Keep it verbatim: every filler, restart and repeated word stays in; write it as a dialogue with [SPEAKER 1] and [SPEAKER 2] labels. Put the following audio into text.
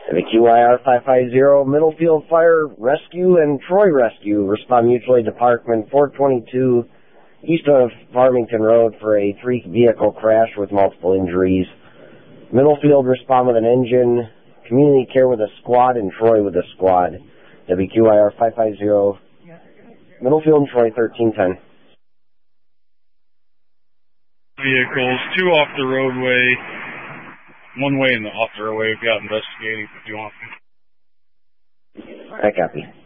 [SPEAKER 1] W Q I R five five zero, Middlefield Fire Rescue and Troy Rescue respond mutually to Parkman four twenty-two east of Farmington Road for a three-vehicle crash with multiple injuries. Middlefield respond with an engine, Community Care with a squad, and Troy with a squad. W Q I R five five zero, Middlefield and Troy thirteen ten.
[SPEAKER 2] Vehicles, two off the roadway, one way in the off the roadway. We've got investigating if you want.
[SPEAKER 1] I copy.